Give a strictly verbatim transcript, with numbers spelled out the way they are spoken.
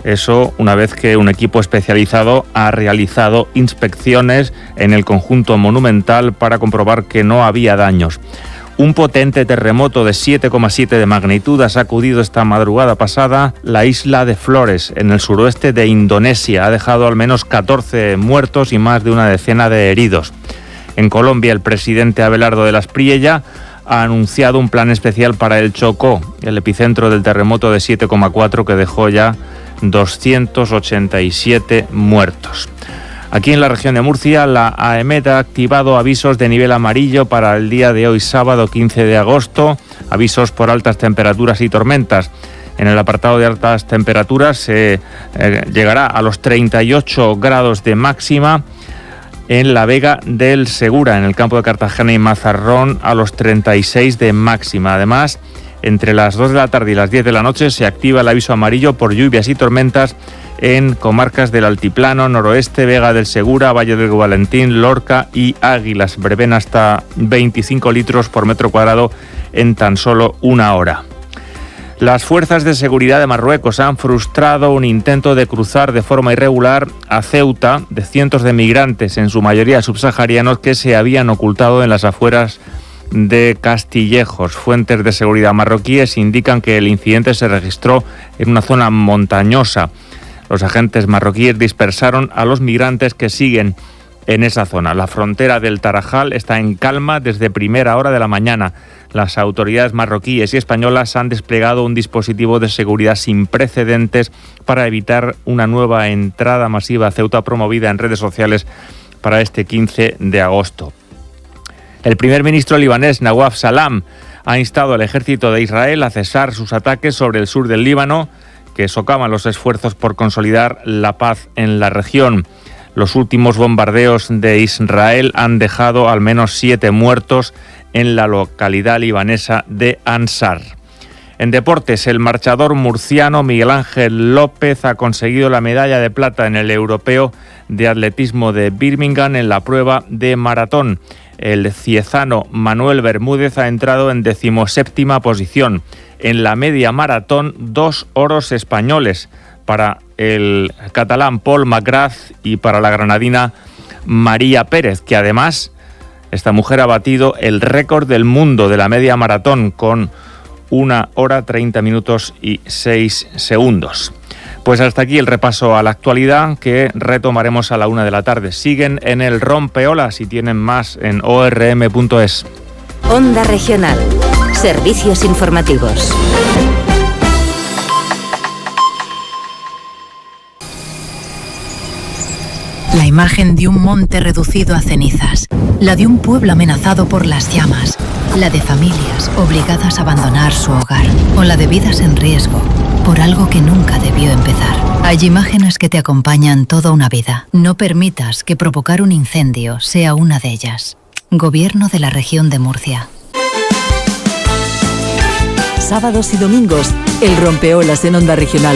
Eso una vez que un equipo especializado ha realizado inspecciones en el conjunto monumental para comprobar que no había daños. Un potente terremoto de siete coma siete de magnitud ha sacudido esta madrugada pasada la isla de Flores, en el suroeste de Indonesia. Ha dejado al menos catorce muertos y más de una decena de heridos. En Colombia, el presidente Abelardo de las Priella ha anunciado un plan especial para el Chocó, el epicentro del terremoto de siete coma cuatro que dejó ya doscientos ochenta y siete muertos. Aquí en la región de Murcia, la AEMET ha activado avisos de nivel amarillo para el día de hoy, sábado quince de agosto, avisos por altas temperaturas y tormentas. En el apartado de altas temperaturas se eh, llegará a los treinta y ocho grados de máxima en la Vega del Segura, en el campo de Cartagena y Mazarrón, a los treinta y seis de máxima. Además, entre las dos de la tarde y las diez de la noche se activa el aviso amarillo por lluvias y tormentas en comarcas del Altiplano, Noroeste, Vega del Segura, Valle del Valentín, Lorca y Águilas. Prevén hasta veinticinco litros por metro cuadrado en tan solo una hora. Las fuerzas de seguridad de Marruecos han frustrado un intento de cruzar de forma irregular a Ceuta de cientos de migrantes, en su mayoría subsaharianos, que se habían ocultado en las afueras de Castillejos. Fuentes de seguridad marroquíes indican que el incidente se registró en una zona montañosa. Los agentes marroquíes dispersaron a los migrantes que siguen en esa zona. La frontera del Tarajal está en calma desde primera hora de la mañana. Las autoridades marroquíes y españolas han desplegado un dispositivo de seguridad sin precedentes para evitar una nueva entrada masiva a Ceuta promovida en redes sociales para este quince de agosto. El primer ministro libanés, Nawaf Salam, ha instado al ejército de Israel a cesar sus ataques sobre el sur del Líbano, que socavan los esfuerzos por consolidar la paz en la región. Los últimos bombardeos de Israel han dejado al menos siete muertos en la localidad libanesa de Ansar. En deportes, el marchador murciano Miguel Ángel López ha conseguido la medalla de plata en el Europeo de Atletismo de Birmingham en la prueba de maratón. El ciezano Manuel Bermúdez ha entrado en decimoséptima posición. En la media maratón, dos oros españoles para el catalán Paul McGrath y para la granadina María Pérez, que además esta mujer ha batido el récord del mundo de la media maratón con una hora treinta minutos y seis segundos. Pues hasta aquí el repaso a la actualidad, que retomaremos a la una de la tarde. Siguen en el Rompeolas y tienen más en o r m punto es. Onda Regional. Servicios informativos. La imagen de un monte reducido a cenizas, la de un pueblo amenazado por las llamas, la de familias obligadas a abandonar su hogar, o la de vidas en riesgo por algo que nunca debió empezar. Hay imágenes que te acompañan toda una vida. No permitas que provocar un incendio sea una de ellas. Gobierno de la Región de Murcia. Sábados y domingos, el Rompeolas en Onda Regional.